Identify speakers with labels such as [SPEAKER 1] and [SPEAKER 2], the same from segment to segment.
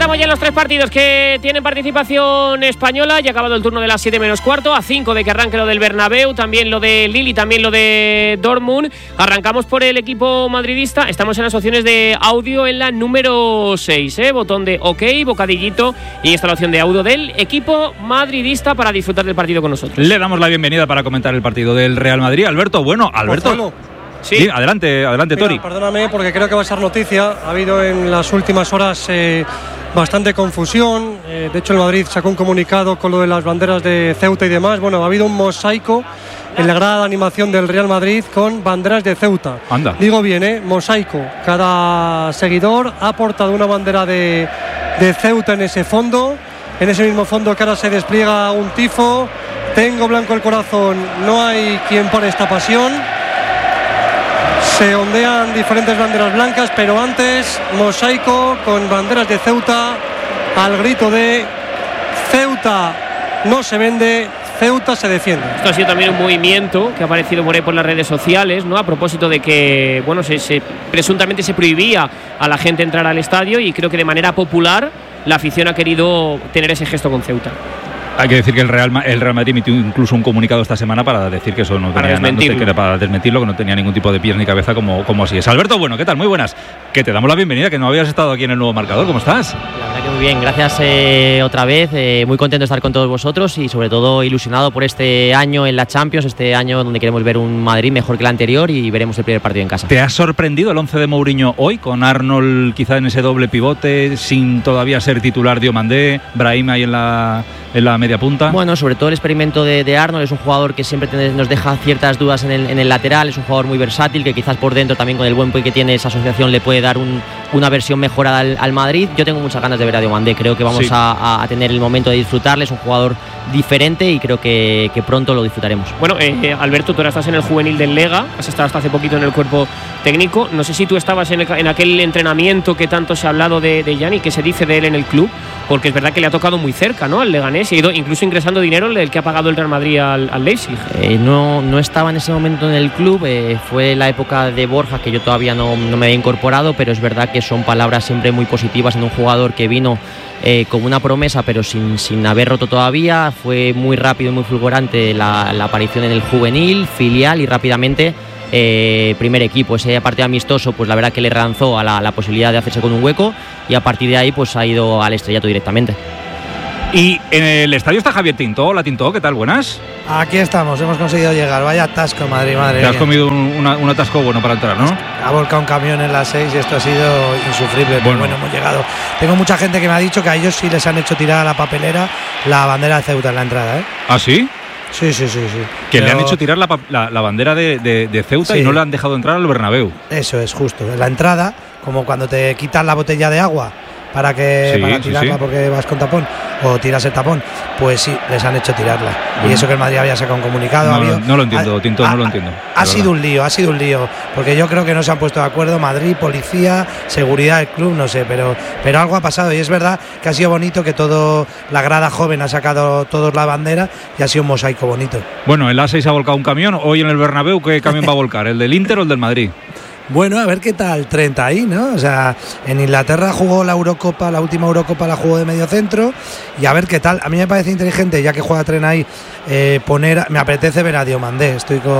[SPEAKER 1] adelantamos ya los 3 partidos que tienen participación española. Ya ha acabado el turno de las 7 menos cuarto, a 5 de que arranque lo del Bernabéu, también lo de Lille y también lo de Dortmund. Arrancamos por el equipo madridista. Estamos en las opciones de audio en la número 6, botón de OK, bocadillito, y esta es la opción de audio del equipo madridista para disfrutar del partido con nosotros.
[SPEAKER 2] Le damos la bienvenida para comentar el partido del Real Madrid. Alberto, Alberto. Sí, adelante, Tori.
[SPEAKER 3] Perdóname porque creo que va a ser noticia. Ha habido en las últimas horas bastante confusión. De hecho, el Madrid sacó un comunicado con lo de las banderas de Ceuta y demás. Bueno, ha habido un mosaico en la grada de animación del Real Madrid con banderas de Ceuta.
[SPEAKER 2] Anda.
[SPEAKER 3] Digo bien, mosaico. Cada seguidor ha portado una bandera de Ceuta en ese fondo. En ese mismo fondo que ahora se despliega un tifo. Tengo blanco el corazón, no hay quien pare esta pasión. Se ondean diferentes banderas blancas, pero antes mosaico con banderas de Ceuta al grito de Ceuta no se vende, Ceuta se defiende.
[SPEAKER 1] Esto ha sido también un movimiento que ha aparecido por ahí por las redes sociales, ¿no? A propósito de que, bueno, presuntamente se prohibía a la gente entrar al estadio, y creo que de manera popular la afición ha querido tener ese gesto con Ceuta.
[SPEAKER 2] Hay que decir que el Real Madrid emitió incluso un comunicado esta semana para decir que eso no tenía para desmentirlo, que no tenía ningún tipo de pies ni cabeza, como así es. Alberto, bueno, ¿qué tal? Muy buenas. Que te damos la bienvenida, que no habías estado aquí en el Nuevo Marcador. ¿Cómo estás?
[SPEAKER 4] La verdad que muy bien, gracias otra vez. Muy contento de estar con todos vosotros y sobre todo ilusionado por este año en la Champions, este año donde queremos ver un Madrid mejor que el anterior y veremos el primer partido en casa.
[SPEAKER 2] ¿Te ha sorprendido el 11 de Mourinho hoy, con Arnold quizá en ese doble pivote, sin todavía ser titular Diomandé, Brahim ahí en la media punta?
[SPEAKER 4] Bueno, sobre todo el experimento de Arnold. Es un jugador que siempre nos deja ciertas dudas en el lateral. Es un jugador muy versátil, que quizás por dentro también con el buen play que tiene esa asociación le puede dar una versión mejorada al Madrid. Yo tengo muchas ganas de ver a Diomandé. Creo que vamos a tener el momento de disfrutarle. Es un jugador diferente y creo que pronto lo disfrutaremos.
[SPEAKER 1] Bueno, Alberto, tú ahora estás en el juvenil del Lega, has estado hasta hace poquito en el cuerpo técnico. No sé si tú estabas en aquel entrenamiento que tanto se ha hablado de Gianni, que se dice de él en el club, porque es verdad que le ha tocado muy cerca, ¿no?, al Leganés, y ha ido incluso ingresando dinero el que ha pagado el Real Madrid al Leipzig.
[SPEAKER 4] No estaba en ese momento en el club, fue la época de Borja, que yo todavía no me había incorporado, pero es verdad que son palabras siempre muy positivas en un jugador que vino como una promesa, pero sin haber roto todavía. Fue muy rápido y muy fulgurante la aparición en el juvenil, filial y rápidamente primer equipo. Ese partido amistoso, pues la verdad que le relanzó a la posibilidad de hacerse con un hueco, y a partir de ahí pues ha ido al estrellato directamente.
[SPEAKER 2] Y en el estadio está Javier Tinto. Hola, Tinto, ¿qué tal? Buenas.
[SPEAKER 5] Aquí estamos, hemos conseguido llegar. Vaya atasco, madre mía.
[SPEAKER 2] Te has comido un atasco bueno para entrar, ¿no?
[SPEAKER 5] Ha volcado un camión en las 6 y esto ha sido insufrible. Pero bueno, hemos llegado. Tengo mucha gente que me ha dicho que a ellos sí les han hecho tirar a la papelera la bandera de Ceuta en la entrada, ¿eh?
[SPEAKER 2] ¿Ah, sí?
[SPEAKER 5] Sí.
[SPEAKER 2] Que le han hecho tirar la bandera de Ceuta, sí, y no le han dejado entrar al Bernabéu.
[SPEAKER 5] Eso es, justo. En la entrada, como cuando te quitan la botella de agua para tirarla porque vas con tapón, o tiras el tapón, pues sí, les han hecho tirarla. Y eso que el Madrid había sacado un comunicado.
[SPEAKER 2] No lo entiendo, Tinto, no lo entiendo.
[SPEAKER 5] Ha sido un lío, porque yo creo que no se han puesto de acuerdo Madrid, policía, seguridad del club, no sé, pero algo ha pasado, y es verdad que ha sido bonito que todo la grada joven ha sacado todos la bandera y ha sido un mosaico bonito.
[SPEAKER 2] Bueno, el A6 ha volcado un camión. Hoy en el Bernabéu, ¿qué camión va a volcar? ¿El del Inter o el del Madrid?
[SPEAKER 5] Bueno, a ver qué tal Trent ahí, ¿no? O sea, en Inglaterra jugó la Eurocopa, la última Eurocopa la jugó de medio centro, y a ver qué tal. A mí me parece inteligente, ya que juega Trent ahí, me apetece ver a Diomandé,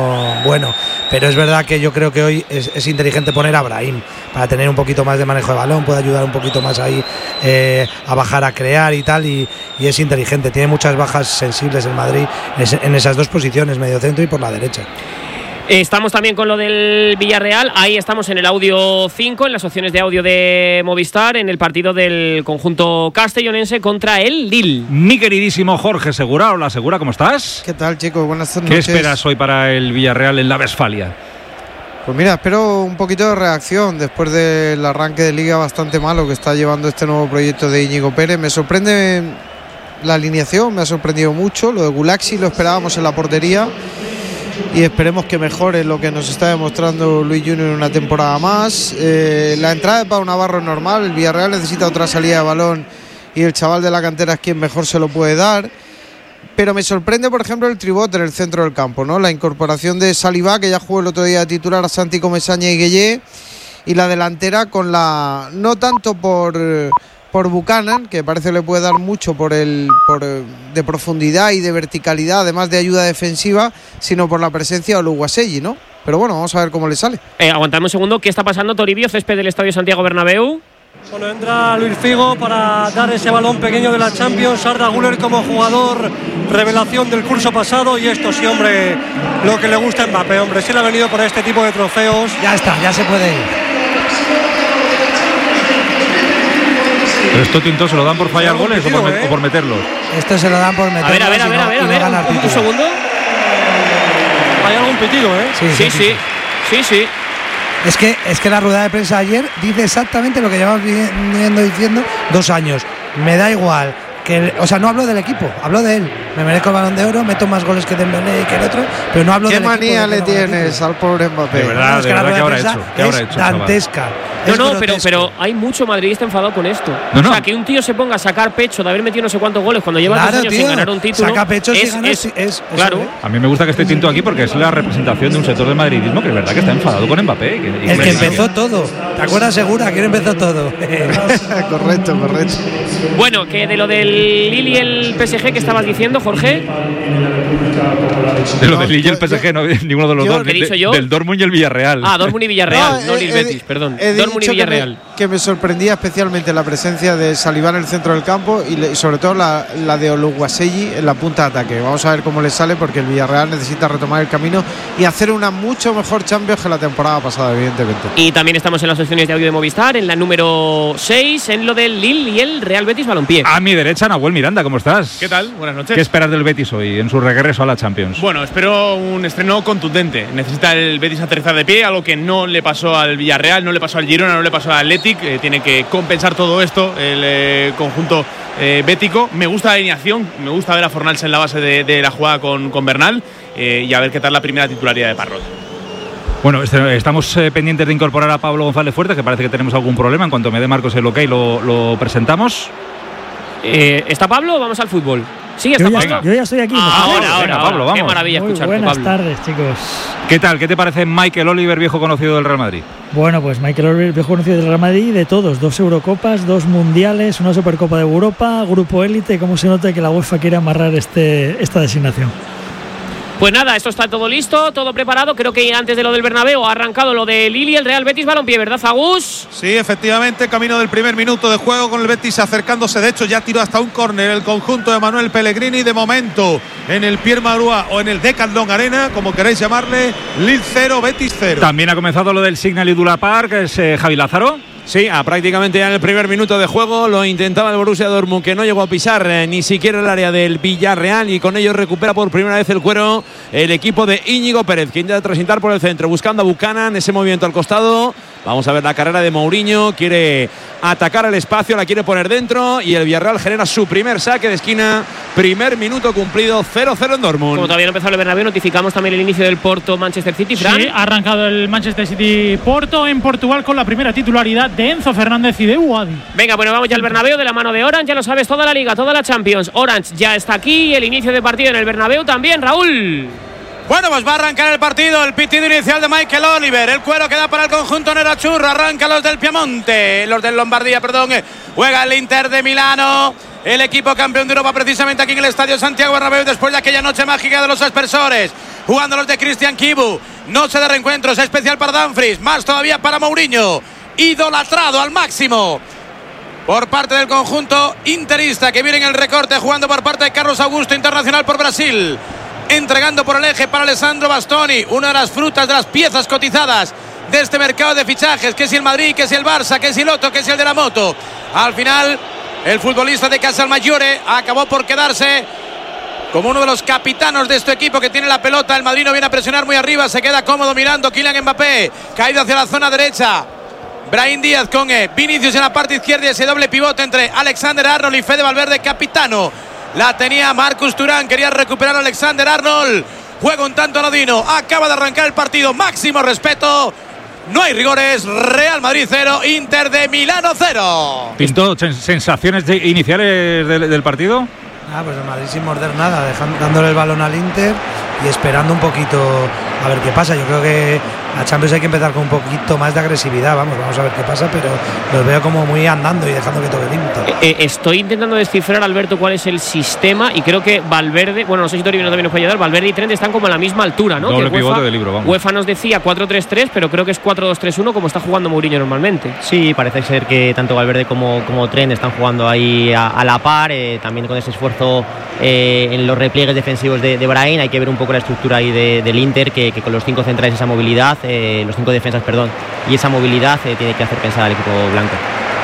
[SPEAKER 5] pero es verdad que yo creo que hoy es inteligente poner a Brahim para tener un poquito más de manejo de balón, puede ayudar un poquito más ahí a bajar a crear y tal, y es inteligente. Tiene muchas bajas sensibles el Madrid en esas dos posiciones, medio centro y por la derecha.
[SPEAKER 1] Estamos también con lo del Villarreal. Ahí estamos en el audio 5, en las opciones de audio de Movistar, en el partido del conjunto castellonense contra el Lille.
[SPEAKER 2] Mi queridísimo Jorge Segura. Hola, Segura, ¿cómo estás?
[SPEAKER 6] ¿Qué tal, chicos? Buenas noches.
[SPEAKER 2] ¿Qué esperas hoy para el Villarreal en la Westfalia?
[SPEAKER 6] Pues mira, espero un poquito de reacción después del arranque de liga bastante malo que está llevando este nuevo proyecto de Íñigo Pérez. Me sorprende la alineación, me ha sorprendido mucho. Lo de Gulaxi lo esperábamos en la portería, y esperemos que mejore lo que nos está demostrando Luis Junior en una temporada más. La entrada de Pau Navarro es normal, el Villarreal necesita otra salida de balón y el chaval de la cantera es quien mejor se lo puede dar. Pero me sorprende, por ejemplo, el tribote en el centro del campo, ¿no? La incorporación de Saliba, que ya jugó el otro día de titular, a Santi Comesaña y Gueye, y la delantera con no tanto por por Buchanan, que parece que le puede dar mucho de profundidad y de verticalidad, además de ayuda defensiva, sino por la presencia de Oluwaseyi, ¿no? Pero bueno, vamos a ver cómo le sale.
[SPEAKER 1] Aguantadme un segundo, ¿qué está pasando? Toribio, césped del Estadio Santiago Bernabéu.
[SPEAKER 3] Bueno, entra Luis Figo para dar ese balón pequeño de la Champions. Arda Güler como jugador revelación del curso pasado. Y esto sí, hombre, lo que le gusta a Mbappé, hombre. Si le ha venido por este tipo de trofeos.
[SPEAKER 5] Ya está, ya se puede ir.
[SPEAKER 2] ¿Pero esto, Tinto, se lo dan por fallar goles o por meterlos?
[SPEAKER 5] Esto se lo dan por meterlos.
[SPEAKER 1] A ver, un segundo.
[SPEAKER 3] Hay algún pitido, ¿eh?
[SPEAKER 1] Sí.
[SPEAKER 5] Es que la rueda de prensa ayer dice exactamente lo que llevamos viniendo diciendo 2 años. Me da igual. No hablo del equipo, hablo de él. Me merezco el Balón de Oro, meto más goles que Dembélé y que el otro, pero no hablo del equipo.
[SPEAKER 6] ¿Qué manía le tienes al pobre Mbappé?
[SPEAKER 2] De verdad, ¿qué habrá hecho?
[SPEAKER 5] Es dantesca.
[SPEAKER 1] Pero hay mucho madridista enfadado con esto. O sea, que un tío se ponga a sacar pecho de haber metido no sé cuántos goles cuando lleva 2 años sin ganar un título.
[SPEAKER 5] Saca pecho si ganas,
[SPEAKER 1] claro.
[SPEAKER 2] A mí me gusta que esté Tinto aquí porque es la representación de un sector del madridismo que es verdad que está enfadado con Mbappé.
[SPEAKER 5] El que empezó todo. ¿Te acuerdas, Segura? ¿Quién empezó todo?
[SPEAKER 6] Correcto.
[SPEAKER 1] Bueno, que de lo del Lille y el PSG que estabas diciendo, Jorge.
[SPEAKER 2] De lo del Lille y el PSG, no, ninguno de los dos.
[SPEAKER 1] ¿Qué he dicho yo?
[SPEAKER 2] Del Dortmund y el Villarreal.
[SPEAKER 1] Dortmund y Villarreal, no Lille Betis, perdón. Dortmund y Villarreal.
[SPEAKER 6] Que me sorprendía especialmente la presencia de Saliba en el centro del campo y sobre todo la de Oluwaseyi en la punta de ataque. Vamos a ver cómo le sale porque el Villarreal necesita retomar el camino y hacer una mucho mejor Champions que la temporada pasada, evidentemente.
[SPEAKER 1] Y también estamos en las secciones de audio de Movistar, en la número 6, en lo del Lille y el Real Betis Balompié.
[SPEAKER 2] A mi derecha, Nahuel Miranda, ¿cómo estás?
[SPEAKER 7] ¿Qué tal? Buenas noches.
[SPEAKER 2] ¿Qué esperas del Betis hoy en su regreso a la Champions?
[SPEAKER 7] Bueno, espero un estreno contundente. Necesita el Betis aterrizar de pie, algo que no le pasó al Villarreal, no le pasó al Girona, no le pasó al Athletic. Tiene que compensar todo esto el conjunto bético. Me gusta la alineación, me gusta ver a Fornals en la base de la jugada con Bernal y a ver qué tal la primera titularidad de Parrot.
[SPEAKER 2] Bueno, estamos pendientes de incorporar a Pablo González Fuertes, que parece que tenemos algún problema. En cuanto me dé Marcos el ok, lo presentamos.
[SPEAKER 1] ¿Está Pablo o vamos al fútbol? Sí, está Pablo.
[SPEAKER 8] Yo ya estoy aquí.
[SPEAKER 1] Ahora,
[SPEAKER 2] Pablo, vamos.
[SPEAKER 1] Qué maravilla escucharte, Pablo.
[SPEAKER 8] Buenas tardes, chicos.
[SPEAKER 2] ¿Qué tal? ¿Qué te parece Michael Oliver, viejo conocido del Real Madrid?
[SPEAKER 8] Bueno, pues Michael Oliver, viejo conocido del Real Madrid, de todos. 2 Eurocopas, 2 Mundiales, una Supercopa de Europa, Grupo Élite. ¿Cómo se nota que la UEFA quiere amarrar esta designación?
[SPEAKER 1] Pues nada, esto está todo listo, todo preparado. Creo que antes de lo del Bernabéu ha arrancado lo de Lille y el Real Betis Balompié, ¿verdad, Agus?
[SPEAKER 9] Sí, efectivamente, camino del primer minuto de juego con el Betis acercándose. De hecho, ya tiró hasta un córner el conjunto de Manuel Pellegrini. De momento, en el Pierre Marois o en el Decathlon Arena, como queréis llamarle, Lille 0, Betis 0.
[SPEAKER 2] También ha comenzado lo del Signal Iduna Park, es Javi Lázaro.
[SPEAKER 10] Sí, prácticamente ya en el primer minuto de juego lo intentaba el Borussia Dortmund, que no llegó a pisar ni siquiera el área del Villarreal, y con ello recupera por primera vez el cuero el equipo de Íñigo Pérez, que intenta transitar por el centro buscando a Buchanan, ese movimiento al costado. Vamos a ver la carrera de Mourinho, quiere atacar el espacio, la quiere poner dentro y el Villarreal genera su primer saque de esquina. Primer minuto cumplido, 0-0 en Dortmund.
[SPEAKER 1] Como todavía no empezó el Bernabéu, notificamos también el inicio del Porto-Manchester City. Fran.
[SPEAKER 11] Sí, ha arrancado el Manchester City-Porto en Portugal con la primera titularidad de Enzo Fernández y de Wadi.
[SPEAKER 1] Venga, bueno, vamos ya al Bernabéu de la mano de Orange, ya lo sabes, toda la Liga, toda la Champions. Orange ya está aquí, el inicio de partido en el Bernabéu también, Raúl.
[SPEAKER 10] Bueno, pues va a arrancar el partido, el pitido inicial de Michael Oliver, el cuero queda para el conjunto Nerazzurro, arranca los del Piemonte, los del Lombardía, perdón, juega el Inter de Milano, el equipo campeón de Europa precisamente aquí en el Estadio Santiago Bernabéu después de aquella noche mágica de los aspersores, jugando los de Christian Kibu, noche de reencuentros especial para Dumfries, más todavía para Mourinho, idolatrado al máximo por parte del conjunto interista que viene en el recorte, jugando por parte de Carlos Augusto, internacional por Brasil. Entregando por el eje para Alessandro Bastoni, una de las frutas, de las piezas cotizadas de este mercado de fichajes, que si el Madrid, que si el Barça, que si el Otto, que si el de la moto. Al final, el futbolista de Casalmaggiore acabó por quedarse como uno de los capitanos de este equipo que tiene la pelota. El Madrid no viene a presionar muy arriba, se queda cómodo mirando Kylian Mbappé, caído hacia la zona derecha. Brahim Díaz con Vinicius en la parte izquierda y ese doble pivote entre Alexander Arnold y Fede Valverde, capitano. La tenía Marcus Thuram, quería recuperar a Alexander Arnold. Juega un tanto anodino, acaba de arrancar el partido, máximo respeto. No hay rigores, Real Madrid 0, Inter de Milano 0.
[SPEAKER 2] Pinto, ¿sensaciones iniciales del partido?
[SPEAKER 5] Pues el Madrid sin morder nada, dándole el balón al Inter y esperando un poquito a ver qué pasa. Yo creo que la Champions hay que empezar con un poquito más de agresividad. Vamos a ver qué pasa, pero los veo como muy andando y dejando que toque el Inter.
[SPEAKER 1] Estoy intentando descifrar, Alberto, cuál es el sistema, y creo que Valverde, bueno, no sé si Toribio también nos puede ayudar, Valverde y Trent están como a la misma altura, ¿no?
[SPEAKER 2] Doble pivote de libro, vamos.
[SPEAKER 1] UEFA nos decía 4-3-3, pero creo que es 4-2-3-1 como está jugando Mourinho normalmente.
[SPEAKER 4] Sí, parece ser que tanto Valverde como Trent están jugando ahí a la par, también con ese esfuerzo en los repliegues defensivos de Brahim. Hay que ver un poco la estructura ahí del Inter, que con los 5 centrales, esa movilidad, los 5 defensas, perdón, y esa movilidad tiene que hacer pensar al equipo blanco.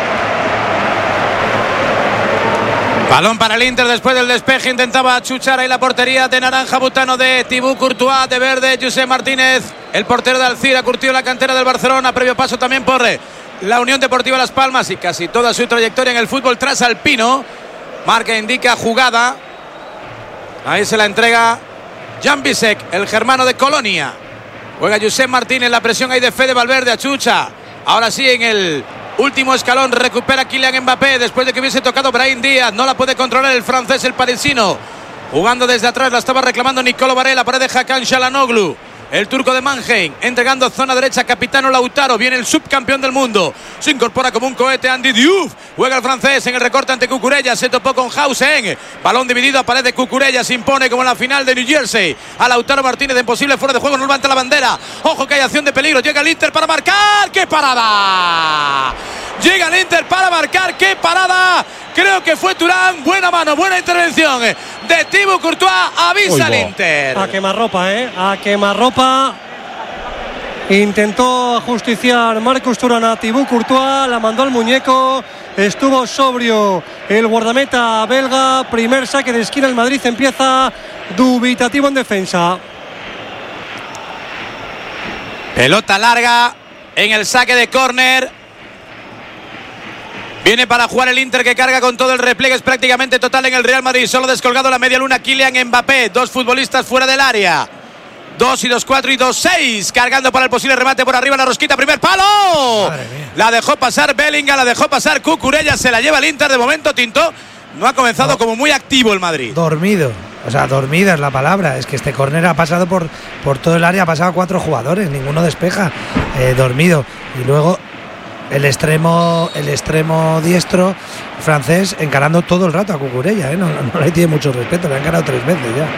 [SPEAKER 10] Balón para el Inter después del despeje, intentaba chuchar ahí la portería de naranja butano de Thibaut Courtois, de verde Josep Martínez, el portero de Alcira, curtió la cantera del Barcelona, previo paso también por la Unión Deportiva Las Palmas y casi toda su trayectoria en el fútbol trasalpino. Marca indica jugada, ahí se la entrega Jan Bisek, el germano de Colonia. Juega Josep Martínez, la presión ahí de Fede Valverde, a chucha. Ahora sí, en el último escalón recupera Kylian Mbappé después de que hubiese tocado Brahim Díaz. No la puede controlar el francés, el parisino. Jugando desde atrás, la estaba reclamando Nicolo Varela. Pared de Hakan Çalhanoğlu. El turco de Mannheim, entregando zona derecha, capitano Lautaro. Viene el subcampeón del mundo. Se incorpora como un cohete Andy Diouf. Juega el francés en el recorte ante Cucurella. Se topó con Hausen. Balón dividido a pared de Cucurella. Se impone como en la final de New Jersey. A Lautaro Martínez en posible fuera de juego. No levanta la bandera. Ojo que hay acción de peligro. Llega el Inter para marcar. ¡Qué parada! Llega el Inter para marcar. ¡Qué parada! Creo que fue Turán. Buena mano, buena intervención de Thibaut Courtois. Avisa al Inter.
[SPEAKER 3] A quemarropa, a quemarropa. Intentó justiciar Marcus Thuram a Thibaut Courtois. La mandó al muñeco. Estuvo sobrio el guardameta belga. Primer saque de esquina. El Madrid empieza dubitativo en defensa.
[SPEAKER 10] Pelota larga en el saque de córner. Viene para jugar el Inter, que carga con todo el repliegue. Es prácticamente total en el Real Madrid. Solo descolgado la media luna Kylian Mbappé. 2 futbolistas fuera del área. 2 y 2, 4 y 2, 6. Cargando para el posible remate por arriba. La rosquita, primer palo. La dejó pasar Bellingham, la dejó pasar Cucurella. Se la lleva el Inter de momento. Tinto no ha comenzado como muy activo el Madrid.
[SPEAKER 5] Dormido. O sea, dormida es la palabra. Es que este córner ha pasado por todo el área. Ha pasado 4 jugadores. Ninguno despeja. Dormido. Y luego el extremo diestro francés encarando todo el rato a Cucurella, no le tiene mucho respeto, le ha encarado 3 veces ya.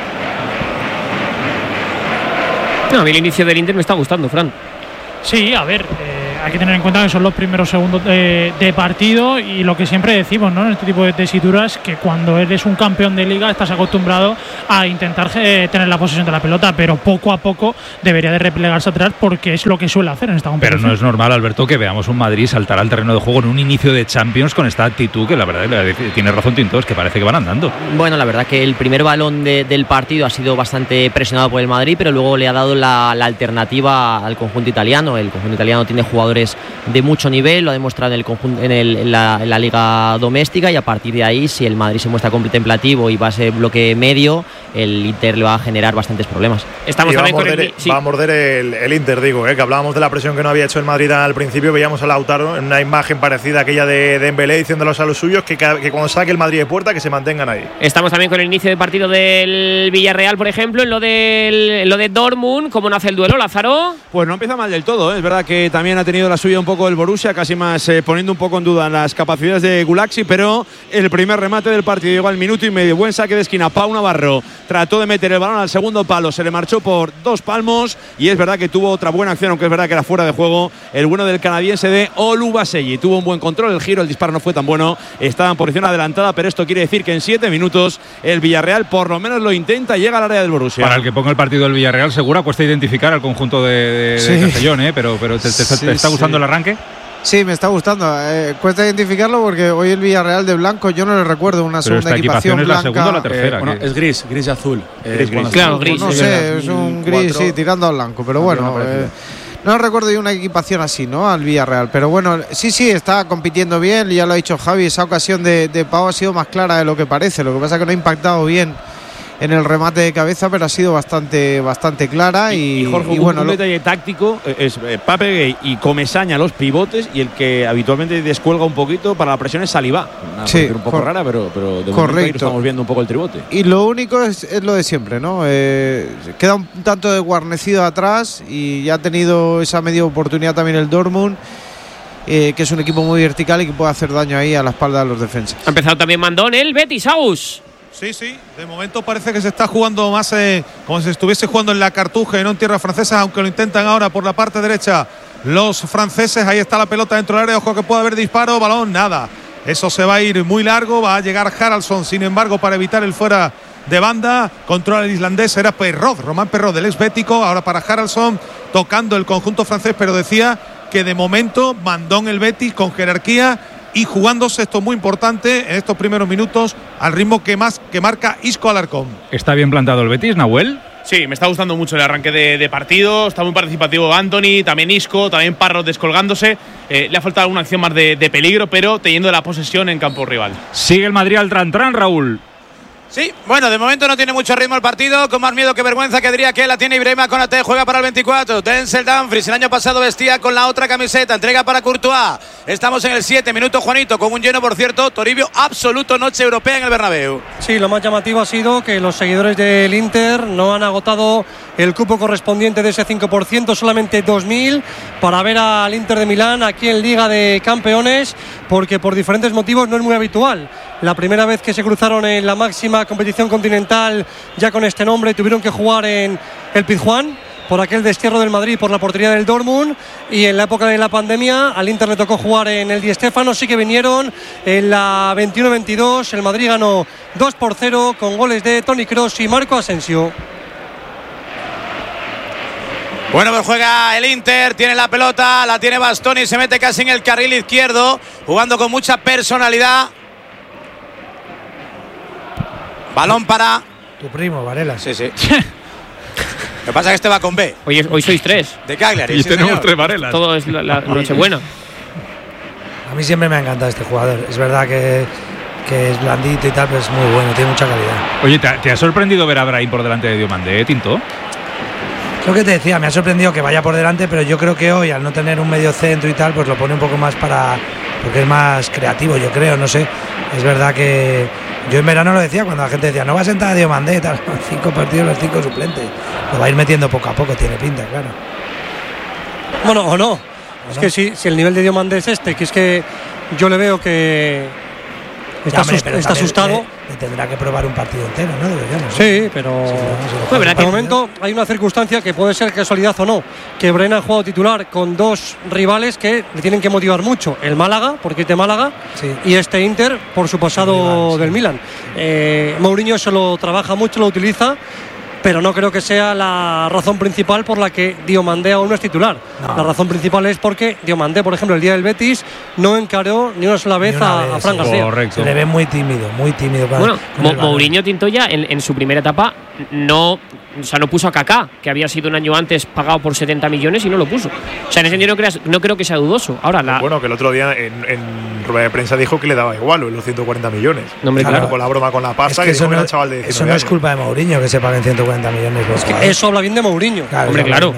[SPEAKER 1] No, a mí el inicio del Inter me está gustando, Fran.
[SPEAKER 11] Sí, a ver, hay que tener en cuenta que son los primeros segundos de partido, y lo que siempre decimos, ¿no?, en este tipo de tesituras, que cuando eres un campeón de liga estás acostumbrado a intentar tener la posesión de la pelota, pero poco a poco debería de replegarse atrás, porque es lo que suele hacer en esta competición.
[SPEAKER 2] Pero no es normal, Alberto, que veamos un Madrid saltar al terreno de juego en un inicio de Champions con esta actitud, que la verdad tiene razón Tinto, es que parece que van andando.
[SPEAKER 4] Bueno, la verdad que el primer balón del partido ha sido bastante presionado por el Madrid, pero luego le ha dado la alternativa al conjunto italiano. El conjunto italiano tiene jugadores de mucho nivel, lo ha demostrado en la liga doméstica, y a partir de ahí, si el Madrid se muestra contemplativo y va a ser bloque medio, el Inter le va a generar bastantes problemas.
[SPEAKER 12] Estamos también va a morder el Inter, digo, que hablábamos de la presión que no había hecho el Madrid al principio. Veíamos a Lautaro en una imagen parecida a aquella de Dembélé diciéndolos a los suyos que cuando saque el Madrid de puerta, que se mantengan ahí.
[SPEAKER 1] Estamos también con el inicio de partido del Villarreal, por ejemplo, en lo de Dortmund. ¿Cómo nace el duelo, Lázaro?
[SPEAKER 7] Pues no empieza mal del todo, Es verdad que también ha tenido la suya un poco el Borussia, casi más poniendo un poco en duda las capacidades de Gulaxi, pero el primer remate del partido llegó al minuto y medio. Buen saque de esquina. Pau Navarro trató de meter el balón al segundo palo, se le marchó por 2 palmos, y es verdad que tuvo otra buena acción, aunque es verdad que era fuera de juego. El bueno del canadiense de Oluwaseyi tuvo un buen control, el giro, el disparo no fue tan bueno, estaba en posición adelantada, pero esto quiere decir que en 7 minutos el Villarreal por lo menos lo intenta y llega al área del Borussia.
[SPEAKER 2] Para el que ponga el partido del Villarreal, segura cuesta identificar al conjunto de Castellón, pero ¿te está gustando el arranque?
[SPEAKER 6] Sí, me está gustando. Cuesta identificarlo porque hoy el Villarreal de blanco yo no le recuerdo una segunda equipación
[SPEAKER 2] ¿Es
[SPEAKER 6] blanca?
[SPEAKER 2] la segunda o la tercera?
[SPEAKER 13] Es gris y azul.
[SPEAKER 1] Claro, gris.
[SPEAKER 6] No sé, es un gris, sí, tirando a blanco, pero bueno. No recuerdo yo una equipación así, ¿no?, al Villarreal. Pero bueno, sí, está compitiendo bien. Ya lo ha dicho Javi, esa ocasión de Pau ha sido más clara de lo que parece. Lo que pasa es que no ha impactado bien en el remate de cabeza, pero ha sido bastante
[SPEAKER 13] Jorge,
[SPEAKER 6] y
[SPEAKER 13] un detalle táctico es Pape y Comesaña los pivotes, y el que habitualmente descuelga un poquito para la presión es Salivá.
[SPEAKER 6] Sí,
[SPEAKER 13] un poco rara, pero de momento estamos viendo un poco el tribote.
[SPEAKER 6] Y lo único es lo de siempre, ¿no? Queda un tanto desguarnecido atrás y ya ha tenido esa media oportunidad también el Dortmund. Que es un equipo muy vertical y que puede hacer daño ahí a la espalda de los defensas.
[SPEAKER 1] Ha empezado también Mandón, el Betis, Agus.
[SPEAKER 9] Sí, de momento parece que se está jugando más como si se estuviese jugando en la Cartuja y no en tierra francesa, aunque lo intentan ahora por la parte derecha los franceses. Ahí está la pelota dentro del área, ojo que puede haber disparo, balón, nada. Eso se va a ir muy largo, va a llegar Haraldsson, sin embargo, para evitar el fuera de banda. Controla el islandés, era Román Perrot, del ex bético, ahora para Haraldsson, tocando el conjunto francés, pero decía que de momento Mandón el Betis con jerarquía y jugándose esto muy importante en estos primeros minutos al ritmo que marca Isco Alarcón.
[SPEAKER 2] ¿Está bien plantado el Betis, Nahuel?
[SPEAKER 7] Sí, me está gustando mucho el arranque de partido. Está muy participativo Anthony, también Isco, también Parrot descolgándose. Le ha faltado alguna acción más de peligro, pero teniendo la posesión en campo rival.
[SPEAKER 2] Sigue el Madrid al tran-tran, Raúl.
[SPEAKER 10] Sí, bueno, de momento no tiene mucho ritmo el partido, con más miedo que vergüenza, que diría que la tiene Ibrahima Konaté, juega para el 24, Denzel Dumfries, el año pasado vestía con la otra camiseta, entrega para Courtois, estamos en el 7, minuto Juanito, con un lleno, por cierto, Toribio absoluto, noche europea en el Bernabéu.
[SPEAKER 3] Sí, lo más llamativo ha sido que los seguidores del Inter no han agotado el cupo correspondiente de ese 5%, solamente 2.000 para ver al Inter de Milán aquí en Liga de Campeones, porque por diferentes motivos no es muy habitual. La primera vez que se cruzaron en la máxima competición continental ya con este nombre tuvieron que jugar en el Pizjuán por aquel destierro del Madrid por la portería del Dortmund, y en la época de la pandemia al Inter le tocó jugar en el Di Stéfano. Sí que vinieron en la 21-22, el Madrid ganó 2-0 con goles de Toni Kroos y Marco Asensio.
[SPEAKER 10] Bueno, pues juega el Inter, tiene la pelota, la tiene Bastoni, se mete casi en el carril izquierdo, jugando con mucha personalidad. Balón para
[SPEAKER 5] tu primo, Varela.
[SPEAKER 10] Sí. Lo que pasa es que este va con B.
[SPEAKER 1] Hoy sois 3.
[SPEAKER 10] De Cagliari.
[SPEAKER 2] Y tenemos 3 Varelas.
[SPEAKER 1] Todo es la Nochebuena.
[SPEAKER 5] A mí siempre me ha encantado este jugador. Es verdad que es blandito y tal, pero es muy bueno, tiene mucha calidad.
[SPEAKER 2] Oye, ¿te ha sorprendido ver a Brahim por delante de Diomandé, Tinto?
[SPEAKER 5] Lo que te decía, me ha sorprendido que vaya por delante, pero yo creo que hoy, al no tener un medio centro y tal, pues lo pone un poco más porque es más creativo, yo creo, no sé. Es verdad que yo en verano lo decía, cuando la gente decía, no va a sentar a Diomandé, tal, 5 partidos, los 5 suplentes. Lo va a ir metiendo poco a poco, tiene pinta, claro.
[SPEAKER 3] Bueno, o no. Es que si el nivel de Diomandé es este, que es que yo le veo que está asustado.
[SPEAKER 5] Le tendrá que probar un partido entero, ¿no?
[SPEAKER 3] Sí, pero de momento hay una circunstancia que puede ser casualidad o no, que Brena ha jugado titular con 2 rivales que le tienen que motivar mucho, el Málaga, porque es de Málaga, y este Inter por su pasado del Milan. Mourinho se lo trabaja mucho, lo utiliza, pero no creo que sea la razón principal por la que Diomandé aún no es titular. No. La razón principal es porque Diomandé, por ejemplo, el día del Betis no encaró ni una sola vez a Fran García.
[SPEAKER 2] Correcto.
[SPEAKER 5] Se le ve muy tímido.
[SPEAKER 1] Bueno, Mourinho Tintoya en su primera etapa no puso a Kaká, que había sido un año antes pagado por 70 millones y no lo puso. O sea, en ese sentido no creo que sea dudoso. Ahora
[SPEAKER 12] Bueno, que el otro día en rueda de prensa dijo que le daba igual los 140 millones.
[SPEAKER 1] No, hombre, claro.
[SPEAKER 12] Con la broma con la pasta,
[SPEAKER 5] es que
[SPEAKER 12] era chaval de 19
[SPEAKER 5] eso no es culpa de Mourinho que se paguen 140 millones.
[SPEAKER 3] Es que eso habla bien de Mourinho.
[SPEAKER 1] Claro.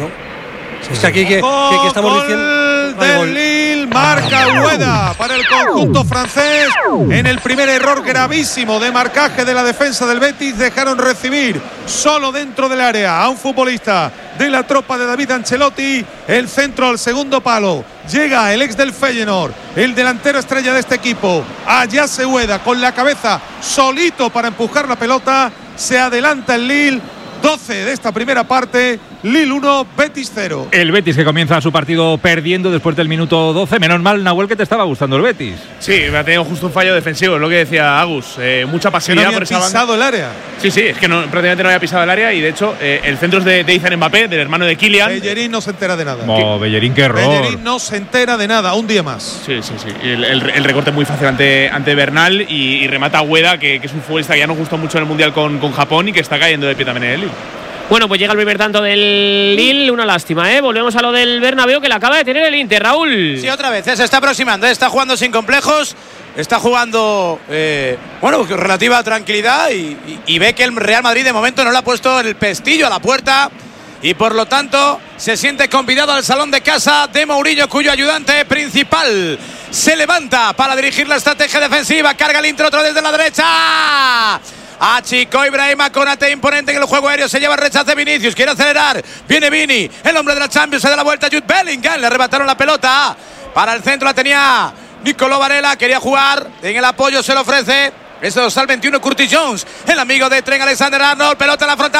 [SPEAKER 3] Es que aquí que estamos diciendo
[SPEAKER 9] del Lille, marca Ueda para el conjunto francés. En el primer error gravísimo de marcaje de la defensa del Betis, dejaron recibir solo dentro del área a un futbolista de la tropa de David Ancelotti. El centro al segundo palo, llega el ex del Feyenoord, el delantero estrella de este equipo, Ayase Ueda, con la cabeza solito para empujar la pelota. Se adelanta el Lille. 12 de esta primera parte, Lille 1, Betis 0.
[SPEAKER 2] El Betis que comienza su partido perdiendo después del minuto 12. Menos mal, Nahuel, que te estaba gustando el Betis.
[SPEAKER 7] Sí, me ha tenido justo un fallo defensivo, es lo que decía Agus. Mucha pasividad.
[SPEAKER 9] ¿No había pisado el área?
[SPEAKER 7] Sí, es que prácticamente no había pisado el área, y de hecho el centro es de Ethan Mbappé, del hermano de Kylian.
[SPEAKER 9] Bellerín no se entera de nada.
[SPEAKER 2] Bellerín, qué error.
[SPEAKER 9] Bellerín no se entera de nada, un día más.
[SPEAKER 7] Sí. El recorte muy fácil ante Bernal, y remata a Ueda, que es un futbolista que ya nos gustó mucho en el Mundial con Japón y que está cayendo de pie también en el Lille.
[SPEAKER 1] Bueno, pues llega el primer tanto del Lille, una lástima, ¿eh? Volvemos a lo del Bernabéu, que la acaba de tener el Inter, Raúl.
[SPEAKER 10] Sí, otra vez, se está aproximando, está jugando sin complejos. está jugando con relativa tranquilidad y ve que el Real Madrid de momento no le ha puesto el pestillo a la puerta y por lo tanto se siente convidado al salón de casa de Mourinho, cuyo ayudante principal se levanta para dirigir la estrategia defensiva. Carga el Inter otra vez desde la derecha. Achicó Ibrahima Konate, imponente en el juego aéreo, se lleva el rechazo de Vinicius, quiere acelerar, viene Vini, el hombre de la Champions, se da la vuelta a Jude Bellingham, le arrebataron la pelota, para el centro la tenía Nicolò Varela, quería jugar, en el apoyo se lo ofrece, este dorsal 21 Curtis Jones, el amigo de Trent Alexander-Arnold, pelota en la frontal,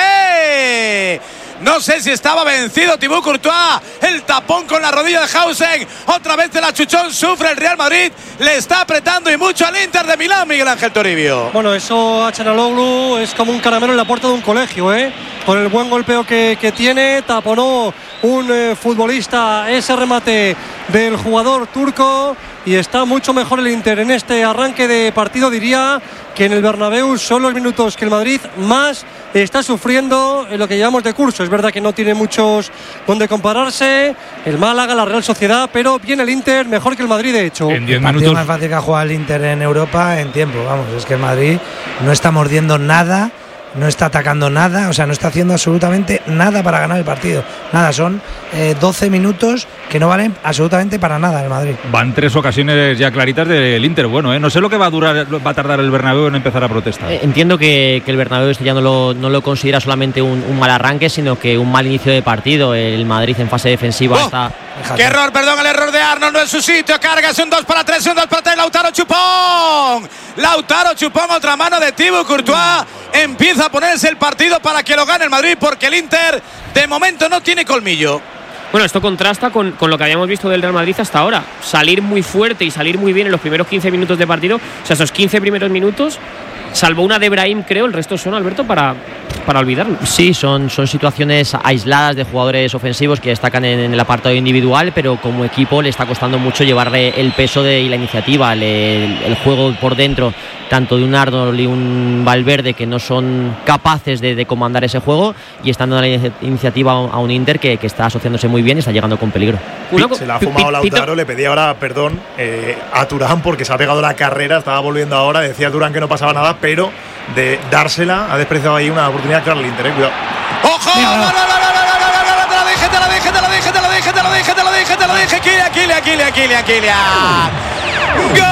[SPEAKER 10] remate. No sé si estaba vencido Thibaut Courtois, el tapón con la rodilla de Hausen, otra vez el achuchón, sufre el Real Madrid, le está apretando y mucho al Inter de Milán, Miguel Ángel Toribio.
[SPEAKER 3] Bueno, eso a Çalhanoğlu es como un caramelo en la puerta de un colegio, con el buen golpeo que tiene, taponó un futbolista ese remate del jugador turco y está mucho mejor el Inter en este arranque de partido, diría que en el Bernabéu son los minutos que el Madrid más está sufriendo en lo que llevamos de curso. Es verdad que no tiene muchos donde compararse, el Málaga, la Real Sociedad, pero viene el Inter mejor que el Madrid, de hecho.
[SPEAKER 5] En 10 minutos. El más fácil que ha jugado el Inter en Europa en tiempo, vamos, es que el Madrid no está mordiendo nada, no está atacando nada, o sea, no está haciendo absolutamente nada para ganar el partido. Nada, son 12 minutos que no valen absolutamente para nada el Madrid.
[SPEAKER 2] Van 3 ocasiones ya claritas del Inter, bueno, no sé lo que va a tardar el Bernabéu en empezar a protestar.
[SPEAKER 4] Entiendo que el Bernabéu este ya no lo considera solamente un mal arranque, sino que un mal inicio de partido. El Madrid en fase defensiva está...
[SPEAKER 10] ¡Qué error! Perdón, el error de Arnold, no en su sitio. Carga, es un 2-3, un 2-3. Lautaro Chupón. Lautaro Chupón, otra mano de Thibaut Courtois. Empieza a ponerse el partido para que lo gane el Madrid, porque el Inter de momento no tiene colmillo.
[SPEAKER 1] Bueno, esto contrasta con lo que habíamos visto del Real Madrid hasta ahora. Salir muy fuerte y salir muy bien en los primeros 15 minutos de partido. O sea, esos 15 primeros minutos, salvo una de Brahim, creo, el resto son, Alberto, para olvidarlo.
[SPEAKER 4] Sí, son situaciones aisladas de jugadores ofensivos que destacan en el apartado individual, pero como equipo le está costando mucho llevarle el peso y la iniciativa, el juego por dentro, tanto de un Arnold y un Valverde, que no son capaces de comandar ese juego, y están dando la iniciativa a un Inter que está asociándose muy bien y está llegando con peligro.
[SPEAKER 12] Se la ha fumado Lautaro, le pedí ahora perdón a Turán porque se ha pegado la carrera, estaba volviendo ahora, decía Turán que no pasaba nada, pero de dársela ha despreciado ahí una oportunidad clara al Inter, cuidado.
[SPEAKER 10] ¡Ojo! Te lo dije, Kylian. ¡Gol!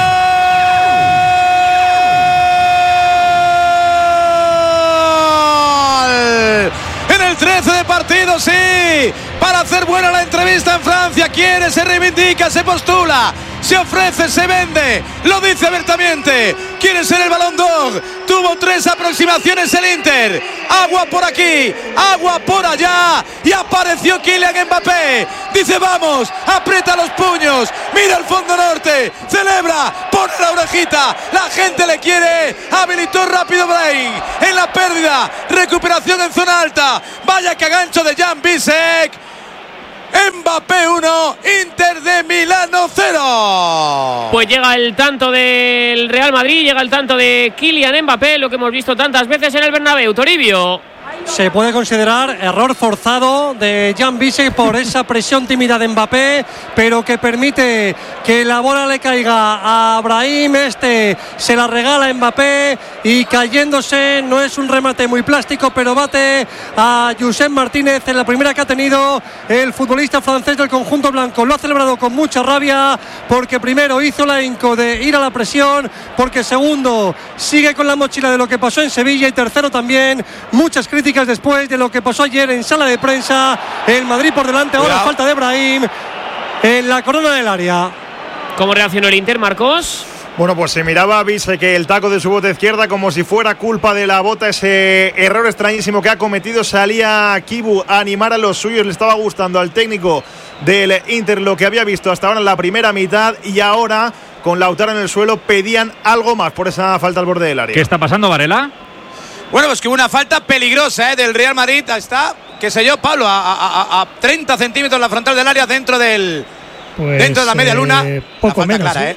[SPEAKER 10] En el 13 de partido, sí, para hacer buena la entrevista en Francia. Quiere, se reivindica, se postula, se ofrece, se vende, lo dice abiertamente. Quiere ser el Balón d'Or. Tuvo 3 aproximaciones el Inter. Agua por aquí, agua por allá, y apareció Kylian Mbappé. Dice vamos, aprieta los puños, mira el fondo norte, celebra, pone la orejita, la gente le quiere. Habilitó rápido Brahim en la pérdida, recuperación en zona alta. Vaya que gancho de Jan Bisek. Mbappé 1, Inter de Milano 0.
[SPEAKER 1] Pues llega el tanto del Real Madrid, llega el tanto de Kylian Mbappé, lo que hemos visto tantas veces en el Bernabéu. Toribio.
[SPEAKER 3] Se puede considerar error forzado de Jan Bisek por esa presión tímida de Mbappé, pero que permite que la bola le caiga a Brahim. Se la regala a Mbappé y cayéndose, no es un remate muy plástico, pero bate a Josep Martínez en la primera que ha tenido el futbolista francés del conjunto blanco. Lo ha celebrado con mucha rabia porque primero hizo la hinco de ir a la presión, porque segundo sigue con la mochila de lo que pasó en Sevilla, y tercero también muchas críticas después de lo que pasó ayer en sala de prensa. El Madrid por delante, ahora falta de Brahim en la corona del área.
[SPEAKER 1] ¿Cómo reaccionó el Inter, Marcos?
[SPEAKER 12] Bueno, pues se miraba a Bisek el taco de su bota izquierda como si fuera culpa de la bota, ese error extrañísimo que ha cometido. Salía Kibu a animar a los suyos, le estaba gustando al técnico del Inter lo que había visto hasta ahora en la primera mitad, y ahora con Lautaro en el suelo pedían algo más por esa falta al borde del área.
[SPEAKER 2] ¿Qué está pasando, Varela?
[SPEAKER 10] Bueno, pues que hubo una falta peligrosa del Real Madrid. Está, qué sé yo, Pablo, a 30 centímetros la frontal del área, dentro de la media luna.
[SPEAKER 8] Poco menos, clara,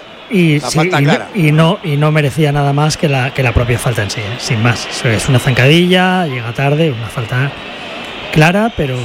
[SPEAKER 8] y no merecía nada más que la propia falta en sí, sin más. Es una zancadilla, llega tarde, una falta clara, pero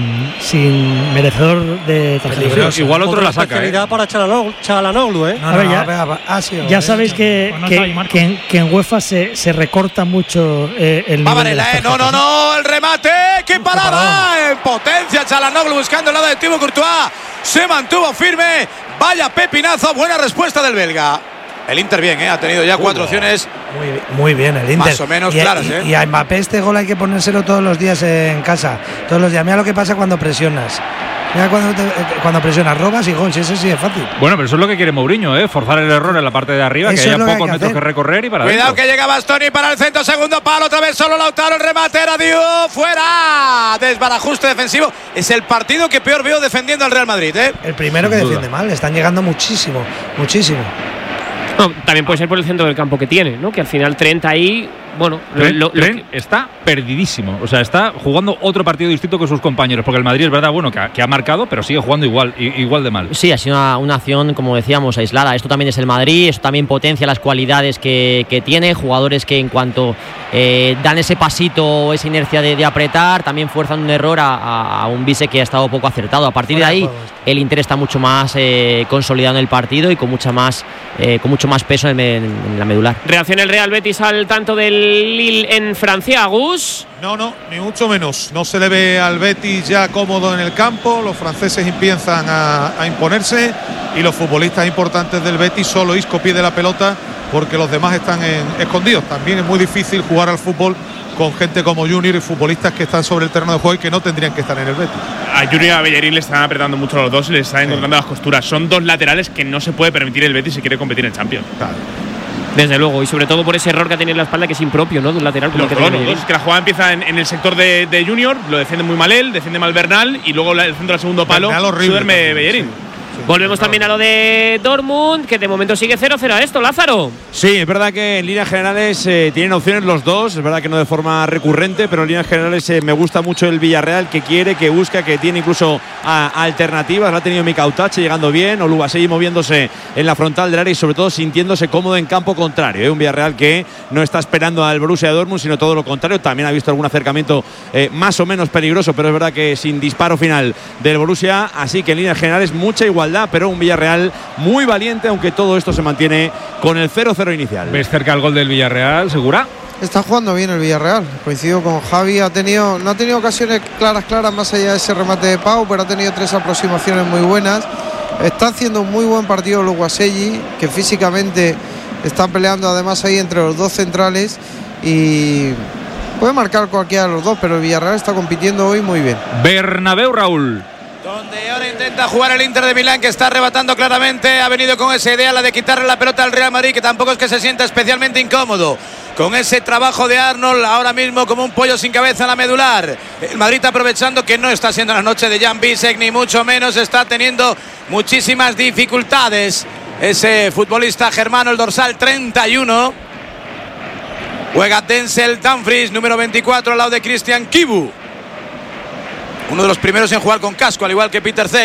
[SPEAKER 8] sin merecedor de tarjeta.
[SPEAKER 2] Igual otro la saca.
[SPEAKER 3] Para Çalhanoğlu, ¿eh?
[SPEAKER 8] Ya sabéis que en UEFA se recorta mucho el nivel de las tarjetas.
[SPEAKER 10] No, el remate, ¡qué parada! En potencia Çalhanoğlu buscando el lado de Thibaut Courtois, se mantuvo firme, vaya pepinazo, buena respuesta del belga. El Inter bien, ha tenido ya 4 opciones.
[SPEAKER 5] Muy bien el Inter.
[SPEAKER 10] Más o menos claras,
[SPEAKER 5] Y a Mbappé este gol hay que ponérselo todos los días en casa. Todos los días. Mira lo que pasa cuando presionas. Mira cuando presionas, robas y gol. Si eso sí es fácil.
[SPEAKER 2] Bueno, pero eso es lo que quiere Mourinho, forzar el error en la parte de arriba, eso que haya pocos metros que recorrer y para
[SPEAKER 10] Cuidado
[SPEAKER 2] adentro.
[SPEAKER 10] Que llega Bastoni para el centro, segundo palo, otra vez solo Lautaro, el remate era Diouf, fuera. Desbarajuste defensivo. Es el partido que peor veo defendiendo al Real Madrid,
[SPEAKER 5] El primero que defiende mal. Están llegando muchísimo.
[SPEAKER 1] No, también puede ser por el centro del campo que tiene, ¿no? Que al final Trent ahí, bueno,
[SPEAKER 2] Trent está perdidísimo. O sea, está jugando otro partido distinto que sus compañeros. Porque el Madrid es verdad, bueno, que ha marcado, pero sigue jugando igual de mal.
[SPEAKER 4] Sí, ha sido una acción, como decíamos, aislada. Esto también es el Madrid, esto también potencia las cualidades que tiene. Jugadores que en cuanto dan ese pasito o esa inercia de apretar, también fuerzan un error a un Bise que ha estado poco acertado. A partir de ahí, el Inter está mucho más consolidado en el partido y con mucho más peso en la medular.
[SPEAKER 1] Reacciona el Real Betis al tanto del Lille en Francia, Agus.
[SPEAKER 9] No, ni mucho menos. No se le ve al Betis ya cómodo en el campo. Los franceses empiezan a imponerse y los futbolistas importantes del Betis solo Isco pide la pelota porque los demás están escondidos. También es muy difícil jugar al fútbol con gente como Junior y futbolistas que están sobre el terreno de juego y que no tendrían que estar en el Betis.
[SPEAKER 7] A Junior y a Bellerín le están apretando mucho a los dos y les están encontrando las costuras. Son dos laterales que no se puede permitir el Betis si quiere competir en Champions.
[SPEAKER 9] Claro.
[SPEAKER 1] Desde luego, y sobre todo por ese error que ha tenido en la espalda, que es impropio, ¿no? De un lateral como el que tiene Bellerín.
[SPEAKER 7] Es que la jugada empieza en el sector de Junior, lo defiende muy mal él, defiende mal Bernal y luego el centro al segundo palo duerme Bellerín.
[SPEAKER 1] Sí. Volvemos también a lo de Dortmund, que de momento sigue 0-0 a esto, Lázaro.
[SPEAKER 13] Sí, es verdad que en líneas generales tienen opciones los dos, es verdad que no de forma recurrente, pero en líneas generales me gusta mucho el Villarreal, que quiere, que busca, que tiene incluso alternativas. Lo ha tenido Mika Utache llegando bien, Oluwaseyi moviéndose en la frontal del área y sobre todo sintiéndose cómodo en campo contrario. Un Villarreal que no está esperando al Borussia Dortmund, sino todo lo contrario. También ha visto algún acercamiento más o menos peligroso, pero es verdad que sin disparo final del Borussia, así que en líneas generales mucha igualdad, pero un Villarreal muy valiente, aunque todo esto se mantiene con el 0-0 inicial.
[SPEAKER 2] ¿Ves cerca el gol del Villarreal, Segura?
[SPEAKER 6] Está jugando bien el Villarreal, coincido con Javi, no ha tenido ocasiones claras más allá de ese remate de Pau, pero ha tenido 3 aproximaciones muy buenas. Está haciendo un muy buen partido Oluwaseyi, que físicamente está peleando además ahí entre los dos centrales y puede marcar cualquiera de los dos, pero el Villarreal está compitiendo hoy muy bien.
[SPEAKER 2] Bernabéu, Raúl.
[SPEAKER 10] Donde ahora intenta jugar el Inter de Milán, que está arrebatando claramente. Ha venido con esa idea, la de quitarle la pelota al Real Madrid, que tampoco es que se sienta especialmente incómodo con ese trabajo de Arnold, ahora mismo como un pollo sin cabeza en la medular. El Madrid aprovechando que no está siendo la noche de Jan Bisek, ni mucho menos, está teniendo muchísimas dificultades ese futbolista germano, el dorsal 31. Juega Denzel Dumfries, número 24, al lado de Christian Kibu, uno de los primeros en jugar con casco, al igual que Peter Cech.